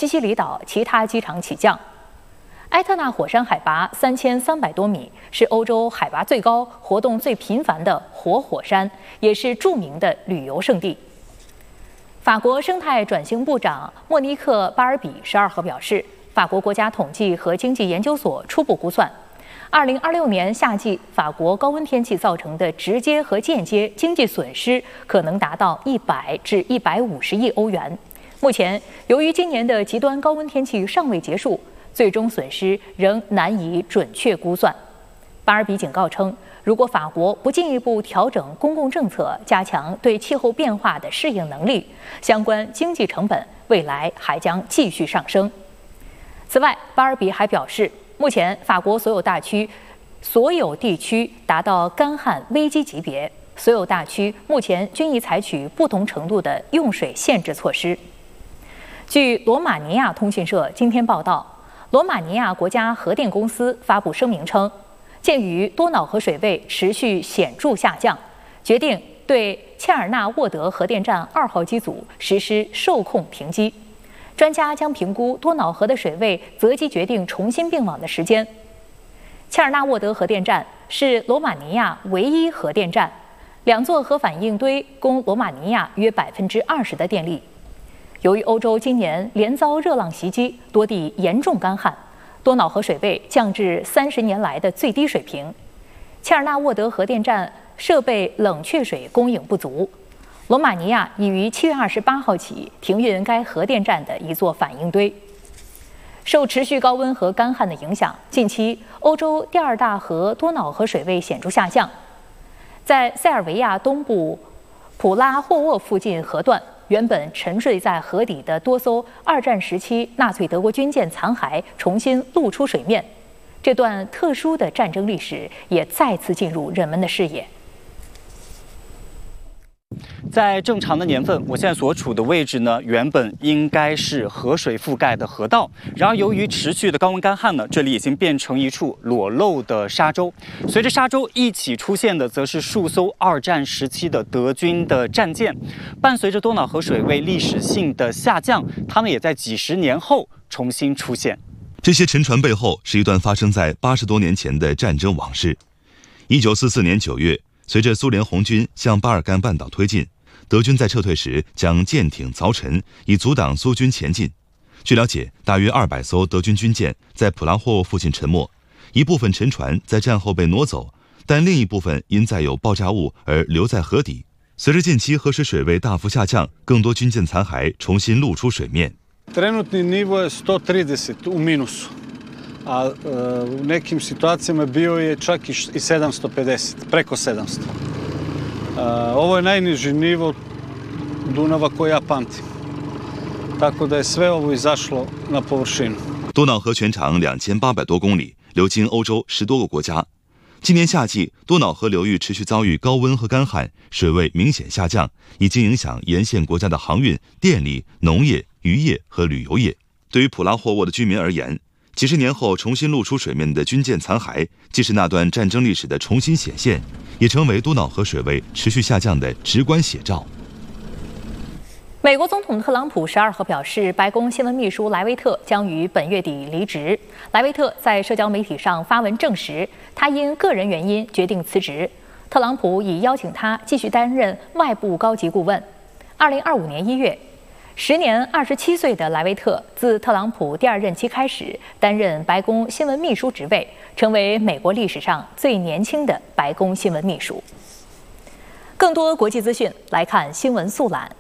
西西里岛其他机场起降。埃特纳火山海拔3300多米，是欧洲海拔最高、活动最频繁的活火山，也是著名的旅游胜地。法国生态转型部长莫尼克·巴尔比12号表示，法国国家统计和经济研究所初步估算，2026年夏季法国高温天气造成的直接和间接经济损失可能达到100至150亿欧元。目前，由于今年的极端高温天气尚未结束，最终损失仍难以准确估算。巴尔比警告称，如果法国不进一步调整公共政策，加强对气候变化的适应能力，相关经济成本未来还将继续上升。此外，巴尔比还表示，目前法国所有地区达到干旱危机级别，所有大区目前均已采取不同程度的用水限制措施。据罗马尼亚通讯社今天报道，罗马尼亚国家核电公司发布声明称，鉴于多瑙河水位持续显著下降，决定对切尔纳沃德核电站2号机组实施受控停机。专家将评估多瑙河的水位择机决定重新并网的时间。切尔纳沃德核电站是罗马尼亚唯一核电站，2座核反应堆供罗马尼亚约20%的电力。由于欧洲今年连遭热浪袭击，多地严重干旱，多瑙河水位降至30年来的最低水平。切尔纳沃德核电站设备冷却水供应不足。罗马尼亚已于7月28号起停运该核电站的一座反应堆。受持续高温和干旱的影响，近期欧洲第2大河多瑙河水位显著下降。在塞尔维亚东部普拉霍沃附近河段，原本沉睡在河底的多艘2战时期纳粹德国军舰残骸重新露出水面，这段特殊的战争历史也再次进入人们的视野。 在正常的年份，我现在所处的位置呢，原本应该是河水覆盖的河道。然而，由于持续的高温干旱呢，这里已经变成一处裸露的沙洲。随着沙洲一起出现的，则是数艘2战时期的德军的战舰。伴随着多瑙河水位历史性的下降，它们也在几十年后重新出现。 这些沉船背后是一段发生在80多年前的战争往事。1944年9月。随着苏联红军向巴尔干半岛推进，德军在撤退时将舰艇凿沉，以阻挡苏军前进。据了解，大约200艘德军军舰在普拉霍沃附近沉没，一部分沉船在战后被挪走，但另一部分因载有爆炸物而留在河底。随着近期河水水位大幅下降，更多军舰残骸重新露出水面。 Trenutni nivo je 130 u minusu, a u nekim situacijama bio je čak i 750, preko 700. Ovo je najniži nivo Dunava koji ja pamtim. Tako da je sve ovo izašlo na površinu. 多瑙河全长2800多公里，流经欧洲10多个国家。今年夏季，多瑙河流域持续遭遇高温和干旱，水位明显下降，已经影响沿线国家的航运、电力、农业、渔业和旅游业。对于普拉霍沃的居民而言，几十年后重新露出水面的军舰残骸，既是那段战争历史的重新显现，也成为多瑙河水位持续下降的直观写照。 美国总统特朗普12号表示，白宫新闻秘书莱维特将于本月底离职。莱维特在社交媒体上发文证实，他因个人原因决定辞职。特朗普已邀请他继续担任外部高级顾问。2025年1月，时年27岁的莱维特自特朗普第2任期开始担任白宫新闻秘书职位，成为美国历史上最年轻的白宫新闻秘书。更多国际资讯来看新闻速览。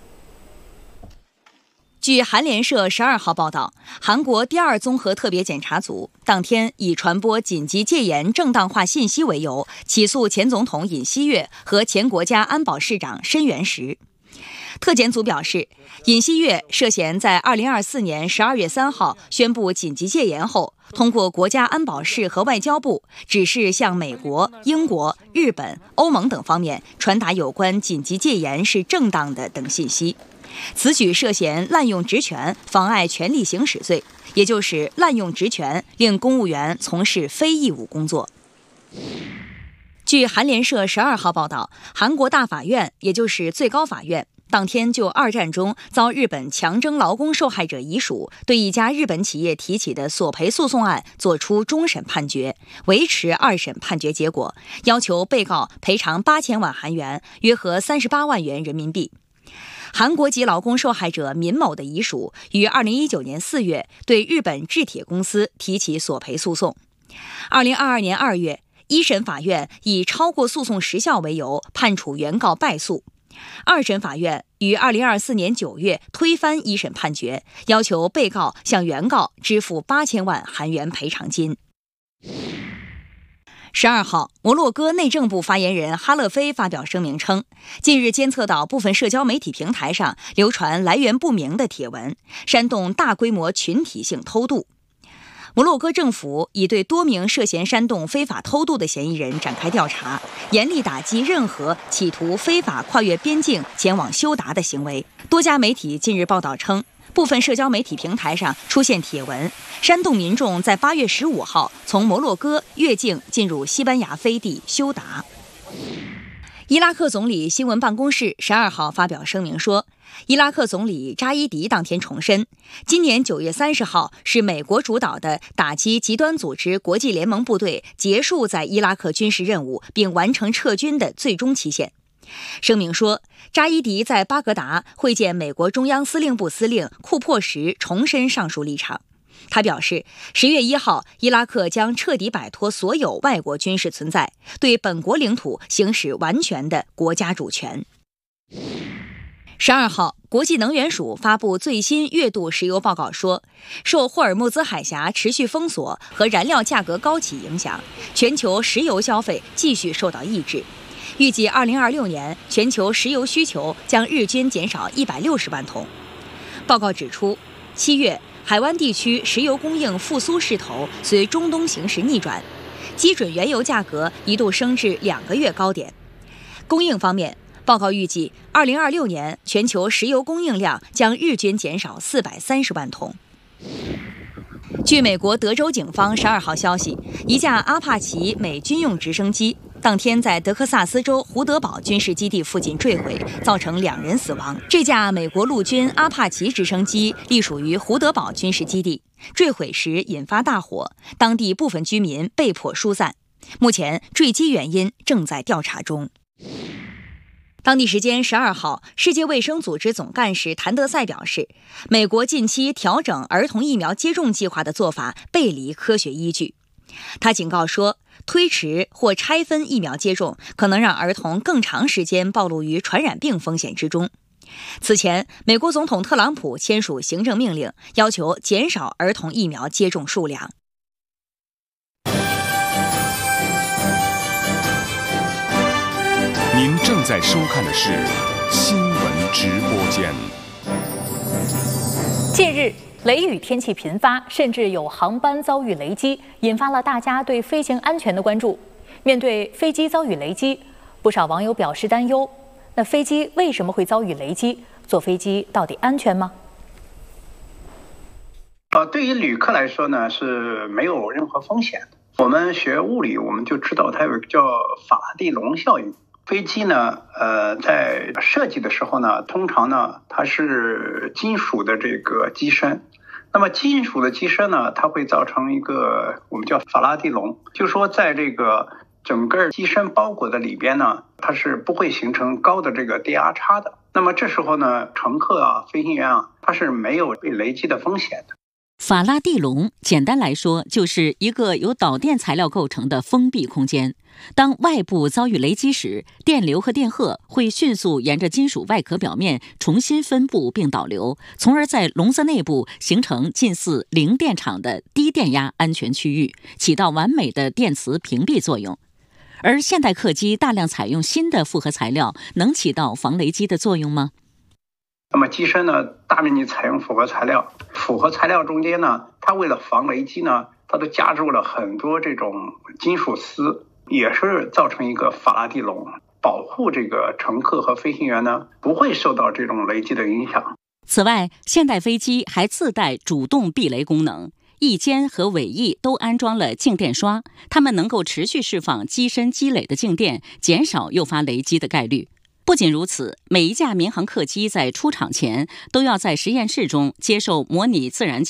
据韩联社12号报道，韩国第2综合特别检察组当天以传播紧急戒严正当化信息为由，起诉前总统尹锡悦和前国家安保市长申元实。特检组表示，尹锡悦涉嫌在2024年12月3号宣布紧急戒严后，通过国家安保室和外交部指示向美国、英国、日本、欧盟等方面传达有关紧急戒严是正当的等信息。此举涉嫌滥用职权、妨碍权力行使罪，也就是滥用职权令公务员从事非义务工作。据韩联社12号报道，韩国大法院，也就是最高法院， 当天就二战中遭日本强征劳工受害者遗属对一家日本企业提起的索赔诉讼案作出终审判决，维持二审判决结果，要求被告赔偿8000万韩元，约合38万元人民币。韩国籍劳工受害者闵某的遗属于2019年4月对日本制铁公司提起索赔诉讼。2022年2月，一审法院以超过诉讼时效为由判处原告败诉。二审法院于2024年9月推翻一审判决，要求被告向原告支付8000万韩元赔偿金。12号，摩洛哥内政部发言人哈勒菲发表声明称，近日监测到部分社交媒体平台上流传来源不明的帖文，煽动大规模群体性偷渡。摩洛哥政府已对多名涉嫌煽动非法偷渡的嫌疑人展开调查，严厉打击任何企图非法跨越边境前往休达的行为。多家媒体近日报道称，部分社交媒体平台上出现帖文，煽动民众在8月15号从摩洛哥越境进入西班牙飞地休达。伊拉克总理新闻办公室12号发表声明说，伊拉克总理扎伊迪当天重申，今年9月30号是美国主导的打击极端组织国际联盟部队结束在伊拉克军事任务并完成撤军的最终期限。声明说，扎伊迪在巴格达会见美国中央司令部司令库珀时重申上述立场。他表示，10月1号，伊拉克将彻底摆脱所有外国军事存在，对本国领土行使完全的国家主权。12号，国际能源署发布最新月度石油报告说，受霍尔木兹海峡持续封锁和燃料价格高企影响，全球石油消费继续受到抑制。预计2026年全球石油需求将日均减少160万桶。报告指出，7月海湾地区石油供应复苏势头随中东形势逆转，基准原油价格一度升至2个月高点。供应方面，报告预计2026年全球石油供应量将日均减少430万桶。据美国德州警方12号消息，一架阿帕奇美军用直升机当天在德克萨斯州胡德堡军事基地附近坠毁，造成2人死亡。这架美国陆军阿帕奇直升机隶属于胡德堡军事基地，坠毁时引发大火，当地部分居民被迫疏散。目前坠机原因正在调查中。当地时间12号，世界卫生组织总干事谭德赛表示，美国近期调整儿童疫苗接种计划的做法背离科学依据。他警告说，推迟或拆分疫苗接种可能让儿童更长时间暴露于传染病风险之中。此前，美国总统特朗普签署行政命令，要求减少儿童疫苗接种数量。 您正在收看的是新闻直播间。 近日，雷雨天气频发，甚至有航班遭遇雷击，引发了大家对飞行安全的关注。面对飞机遭遇雷击，不少网友表示担忧。那飞机为什么会遭遇雷击？坐飞机到底安全吗？ 对于旅客来说呢，是没有任何风险的。我们学物理，我们就知道它有一个叫法拉第笼效应。飞机呢，在设计的时候呢，通常呢，它是金属的这个机身。那么金属的机身呢，它会造成一个我们叫法拉第笼，就是说在这个整个机身包裹的里边呢，它是不会形成高的这个电压差的。那么这时候呢，乘客啊、飞行员啊，他是没有被雷击的风险的。 法拉第笼简单来说就是一个由导电材料构成的封闭空间。当外部遭遇雷击时，电流和电荷会迅速沿着金属外壳表面重新分布并导流，从而在笼子内部形成近似零电场的低电压安全区域，起到完美的电磁屏蔽作用。而现代客机大量采用新的复合材料，能起到防雷击的作用吗？ 那么机身呢，大面积采用复合材料，复合材料中间呢，它为了防雷击呢，它都加入了很多这种金属丝，也是造成一个法拉第笼，保护这个乘客和飞行员呢不会受到这种雷击的影响。 此外，现代飞机还自带主动避雷功能，翼尖和尾翼都安装了静电刷，它们能够持续释放机身积累的静电，减少诱发雷击的概率。 不仅如此，每一架民航客机在出厂前都要在实验室中接受模拟自然界